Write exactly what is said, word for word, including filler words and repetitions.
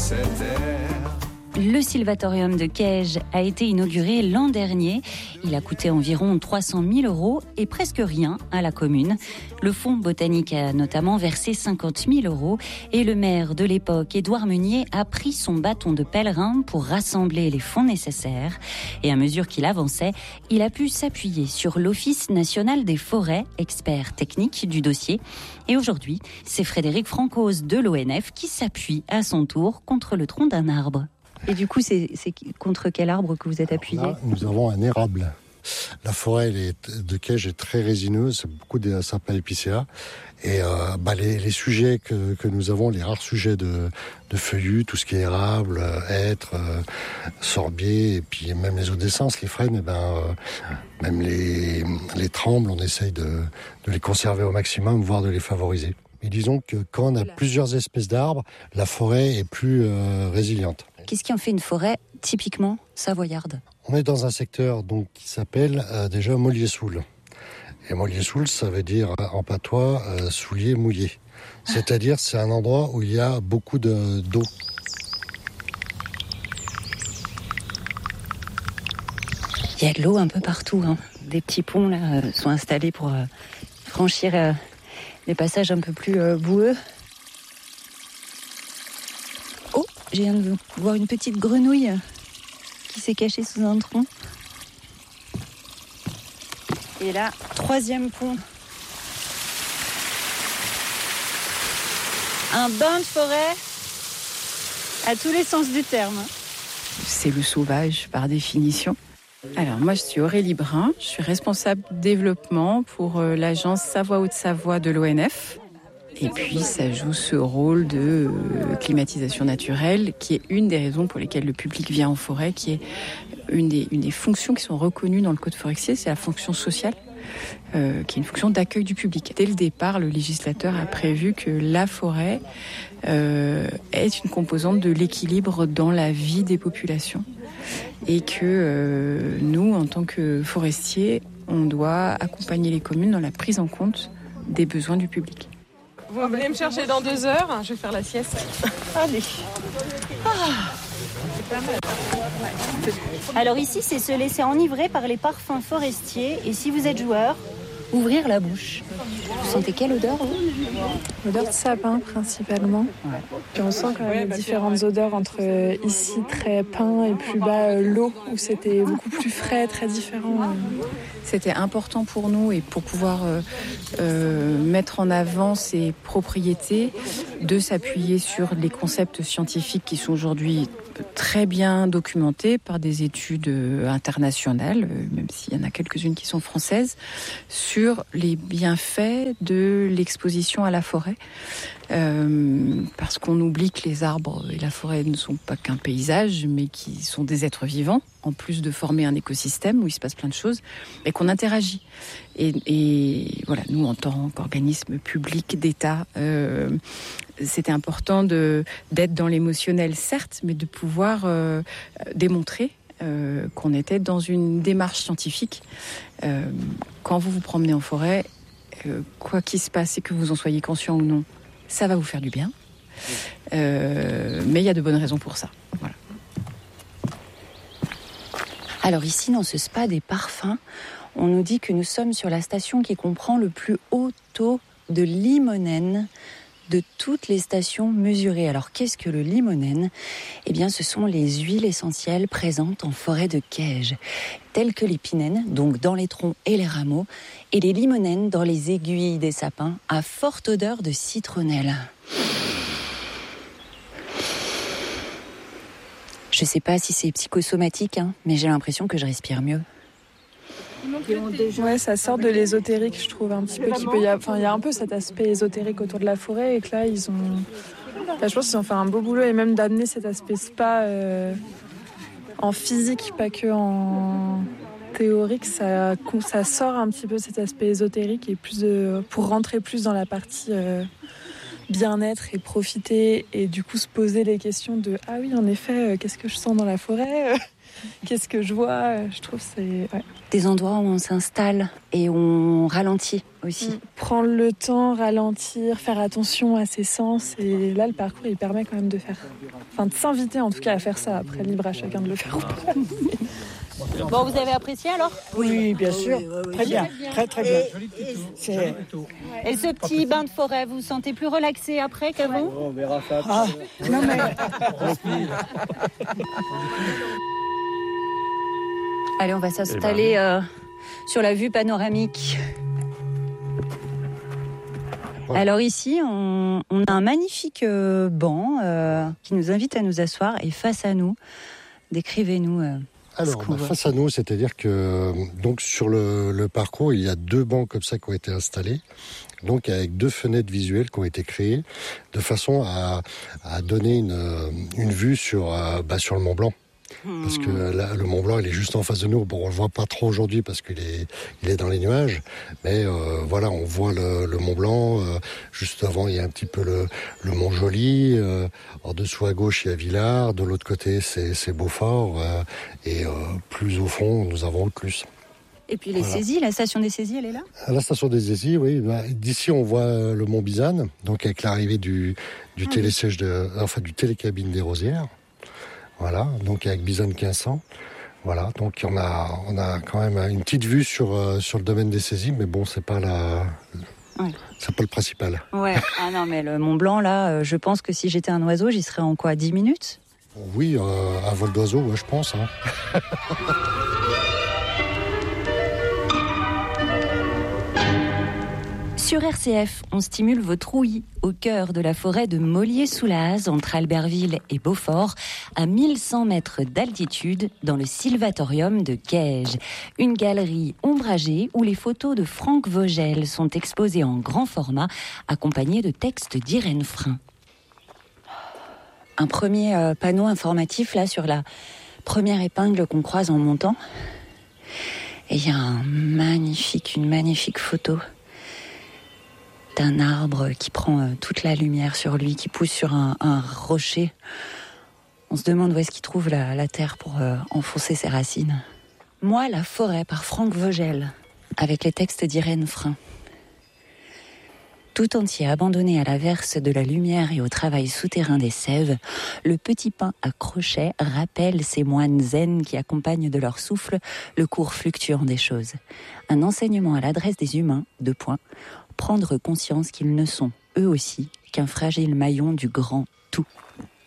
cette terre. Le Sylvatorium de Caige a été inauguré l'an dernier. Il a coûté environ trois cent mille euros et presque rien à la commune. Le fonds botanique a notamment versé cinquante mille euros et le maire de l'époque, Édouard Meunier, a pris son bâton de pèlerin pour rassembler les fonds nécessaires. Et à mesure qu'il avançait, il a pu s'appuyer sur l'Office national des forêts, expert technique du dossier. Et aujourd'hui, c'est Frédéric Francoz de l'O N F qui s'appuie à son tour contre le tronc d'un arbre. Et du coup, c'est, c'est contre quel arbre que vous êtes appuyé ? Là, nous avons un érable. La forêt elle est, de Caige est très résineuse, c'est beaucoup de sapins épicéas. Et euh, bah, les, les sujets que, que nous avons, les rares sujets de, de feuillus, tout ce qui est érable, hêtre, euh, sorbier, et puis même les eaux d'essence, les frênes, et ben, euh, même les, les trembles, on essaye de, de les conserver au maximum, voire de les favoriser. Et disons que quand on a plusieurs espèces d'arbres, la forêt est plus euh, résiliente. Qu'est-ce qui en fait une forêt typiquement savoyarde ? On est dans un secteur donc, qui s'appelle euh, déjà Mollier-Soule. Et Mollier-Soule, ça veut dire en patois euh, soulier mouillé. C'est-à-dire c'est un endroit où il y a beaucoup de, d'eau. Il y a de l'eau un peu partout. Hein. Des petits ponts là, euh, sont installés pour euh, franchir euh, les passages un peu plus euh, boueux. Je viens de voir une petite grenouille qui s'est cachée sous un tronc. Et là, troisième pont. Un bain de forêt à tous les sens du terme. C'est le sauvage par définition. Alors moi je suis Aurélie Brun, je suis responsable développement pour l'agence Savoie-Haute-Savoie de l'O N F. Et puis ça joue ce rôle de euh, climatisation naturelle qui est une des raisons pour lesquelles le public vient en forêt, qui est une des, une des fonctions qui sont reconnues dans le code forestier, c'est la fonction sociale, euh, qui est une fonction d'accueil du public. Dès le départ, le législateur a prévu que la forêt euh, est une composante de l'équilibre dans la vie des populations et que euh, nous, en tant que forestiers, on doit accompagner les communes dans la prise en compte des besoins du public. Vous venez me chercher dans deux heures, je vais faire la sieste. Allez. Ah. Alors ici, c'est se laisser enivrer par les parfums forestiers. Et si vous êtes joueur, ouvrir la bouche. Vous sentez quelle odeur, vous ? L'odeur de sapin, principalement. Ouais. Puis on sent quand même les différentes odeurs entre euh, ici, très pin, et plus bas, euh, l'eau, où c'était beaucoup plus frais, très différent. C'était important pour nous, et pour pouvoir euh, euh, mettre en avant ces propriétés, de s'appuyer sur les concepts scientifiques qui sont aujourd'hui très bien documentés par des études internationales, même s'il y en a quelques-unes qui sont françaises, sur les bienfaits de l'exposition à la forêt. Euh, parce qu'on oublie que les arbres et la forêt ne sont pas qu'un paysage, mais qui sont des êtres vivants, en plus de former un écosystème où il se passe plein de choses, et qu'on interagit. Et, et voilà, nous, en tant qu'organisme public d'État, euh, c'était important de, d'être dans l'émotionnel, certes, mais de pouvoir euh, démontrer euh, qu'on était dans une démarche scientifique. Euh, quand vous vous promenez en forêt, euh, quoi qu'il se passe, et que vous en soyez conscient ou non, ça va vous faire du bien. Euh, mais il y a de bonnes raisons pour ça. Voilà. Alors ici, dans ce spa des parfums, on nous dit que nous sommes sur la station qui comprend le plus haut taux de limonène de toutes les stations mesurées. Alors qu'est-ce que le limonène ? Eh bien, ce sont les huiles essentielles présentes en forêt de Caige, telles que l'épinène, donc dans les troncs et les rameaux, et les limonènes dans les aiguilles des sapins, à forte odeur de citronnelle. Je sais pas si c'est psychosomatique, hein, mais j'ai l'impression que je respire mieux. Ouais, ça sort de l'ésotérique, je trouve, un petit peu. Qu'il peut y a... Enfin, il y a un peu cet aspect ésotérique autour de la forêt, et que là, ils ont... Enfin, je pense qu'ils ont fait un beau boulot, et même d'amener cet aspect spa euh, en physique, pas que en théorique. Ça, ça sort un petit peu cet aspect ésotérique, et plus de... pour rentrer plus dans la partie... Euh... bien-être et profiter et du coup se poser les questions de « Ah oui, en effet, euh, qu'est-ce que je sens dans la forêt ? Qu'est-ce que je vois ?» Je trouve que c'est... Ouais. Des endroits où on s'installe et on ralentit aussi. Mmh. Prendre le temps, ralentir, faire attention à ses sens. Et là, le parcours, il permet quand même de faire... Enfin, de s'inviter en tout cas à faire ça. Après, libre à chacun de le faire ou pas. Bon, vous avez apprécié alors ? Oui, bien sûr. Oui, oui, oui. Très bien, très très bien. C'est... Et ce petit bain de forêt, vous vous sentez plus relaxé après qu'avant ? On verra ça. Ah, non mais... Allez, on va s'installer euh, sur la vue panoramique. Alors ici, on, on a un magnifique euh, banc euh, qui nous invite à nous asseoir. Et face à nous, décrivez-nous euh, Alors, ce qu'on bah, voit. face à nous, c'est-à-dire que donc sur le, le parcours, il y a deux bancs comme ça qui ont été installés. Donc avec deux fenêtres visuelles qui ont été créées de façon à, à donner une, une vue sur, euh, bah, sur le Mont Blanc. Parce que là, le Mont Blanc, il est juste en face de nous. Bon, on le voit pas trop aujourd'hui parce qu'il est, il est dans les nuages. Mais euh, voilà, on voit le, le Mont Blanc. Euh, juste avant, il y a un petit peu le, le Mont Joli. Euh, en dessous à gauche, il y a Villars. De l'autre côté, c'est, c'est Beaufort. Euh, et euh, plus au fond, nous avons le plus. Et puis les Voilà. saisies, la station des saisies, elle est là ? À la station des saisies, oui. Bah, d'ici, on voit le Mont Bizane. Donc avec l'arrivée du, du Ah, télésiège de, enfin du télécabine des Rosières. Voilà, donc avec Bizane quinze cents. Voilà, donc on a, on a quand même une petite vue sur, euh, sur le domaine des saisies, mais bon, c'est pas la, Ouais. c'est pas le principal. Ouais. Ah non, mais le Mont Blanc, là, euh, je pense que si j'étais un oiseau, j'y serais en quoi, dix minutes ? Oui, euh, un vol d'oiseau, ouais, je pense. Hein. Sur R C F, on stimule votre ouïe au cœur de la forêt de Mollier-sous-Laz, entre Albertville et Beaufort, à mille cent mètres d'altitude, dans le Sylvatorium de Caige. Une galerie ombragée où les photos de Franck Vogel sont exposées en grand format, accompagnées de textes d'Irène Frein. Un premier euh, panneau informatif là sur la première épingle qu'on croise en montant. Et il y a un magnifique, une magnifique photo d'un arbre qui prend euh, toute la lumière sur lui, qui pousse sur un, un rocher. On se demande où est-ce qu'il trouve la, la terre pour euh, enfoncer ses racines. Moi, la forêt par Franck Vogel, avec les textes d'Irène Frein. Tout entier abandonné à l'averse de la lumière et au travail souterrain des sèves, le petit pain à crochet rappelle ces moines zen qui accompagnent de leur souffle le cours fluctuant des choses. Un enseignement à l'adresse des humains, deux points, prendre conscience qu'ils ne sont, eux aussi, qu'un fragile maillon du grand tout.